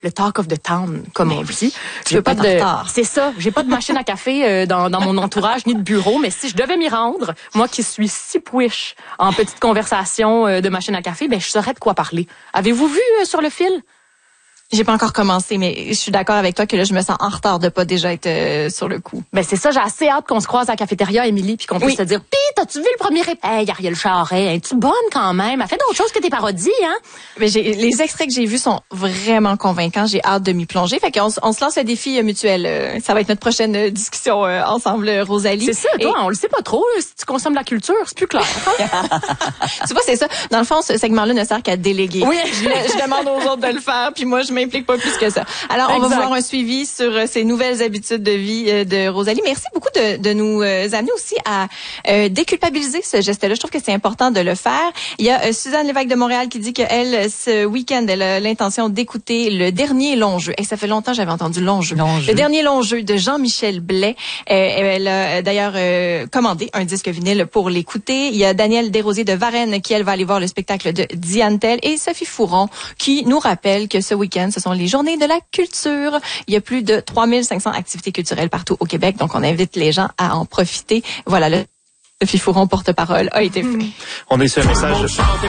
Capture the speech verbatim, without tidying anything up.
le talk of the town, comme on dit. Tu veux pas de retard. C'est ça. J'ai pas de machine à café euh, dans, dans mon entourage ni de bureau, mais si je devais m'y rendre, moi qui suis si pouiche en petite conversation euh, de machine à café, ben je saurais de quoi parler. Avez-vous vu euh, sur le fil? J'ai pas encore commencé, mais je suis d'accord avec toi que là, je me sens en retard de pas déjà être euh, sur le coup. Ben c'est ça, j'ai assez hâte qu'on se croise à la cafétéria, Émilie, puis qu'on puisse oui. se dire, pis t'as-tu vu le premier ré... Hey, Ariel Charret, es-tu bonne quand même? Elle fait d'autres choses que tes parodies, hein? Mais j'ai, les extraits que j'ai vus sont vraiment convaincants. J'ai hâte de m'y plonger. Fait qu'on on se lance le défi euh, mutuel. Euh, ça va être notre prochaine euh, discussion euh, ensemble, euh, Rosalie. C'est ça, toi, Et... on le sait pas trop. Là, si tu consommes la culture, c'est plus clair. Hein? Tu vois, c'est ça. Dans le fond, ce segment-là ne sert qu'à déléguer. Oui. Je, je demande aux autres de le faire, puis moi, je m'implique pas plus que ça. Alors, on exact. va voir un suivi sur euh, ces nouvelles habitudes de vie euh, de Rosalie. Merci beaucoup de, de nous euh, amener aussi à euh, déculpabiliser ce geste-là. Je trouve que c'est important de le faire. Il y a euh, Suzanne Lévesque de Montréal qui dit qu'elle, ce week-end, elle a l'intention d'écouter le dernier long jeu. Et ça fait longtemps que j'avais entendu long jeu. Long jeu. Le dernier long jeu de Jean-Michel Blais. Euh, elle a d'ailleurs euh, commandé un disque vinyle pour l'écouter. Il y a Danielle Desrosiers de Varennes qui, elle, va aller voir le spectacle de Diane Tell. Et Sophie Fouron qui nous rappelle que ce week-end, ce sont les journées de la culture. Il y a plus de trois mille cinq cents activités culturelles partout au Québec, donc on invite les gens à en profiter. Voilà, le Sophie Fouron, porte-parole, a été fait. On est sur un message.